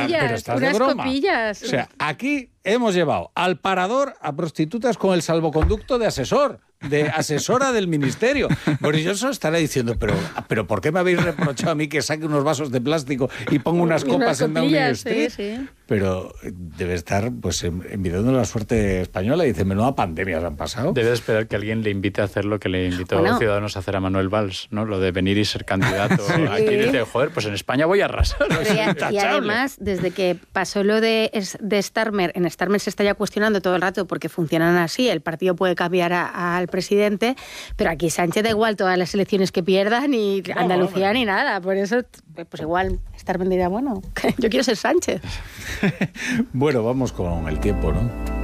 pero estás de broma. Copillas. O sea, aquí hemos llevado al parador a prostitutas con el salvoconducto de asesor, de asesora del ministerio. Boris Johnson estará diciendo, pero ¿por qué me habéis reprochado a mí que saque unos vasos de plástico y ponga unas copas en Downing Street? Sí. Pero debe estar pues envidiando la suerte española y dice, menuda pandemias han pasado. Debe esperar que alguien le invite a hacer lo que le invitó a Ciudadanos a hacer a Manuel Valls, ¿no? Lo de venir y ser candidato. Sí. Aquí dice, joder, pues en España voy a arrasar. Y además, desde que pasó lo de Starmer, en Starmer se está ya cuestionando todo el rato porque funcionan así, el partido puede cambiar al presidente, pero aquí Sánchez da igual todas las elecciones que pierdan, ni Andalucía ni nada. Por eso, pues igual Starmer dirá, bueno, yo quiero ser Sánchez. Bueno, vamos con el tiempo, ¿no?